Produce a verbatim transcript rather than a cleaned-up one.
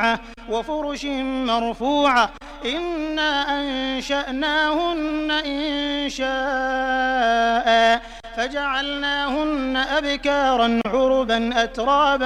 وفرش مرفوعة إنا أنشأناهن إنشاء فجعلناهن أبكارا عربا أترابا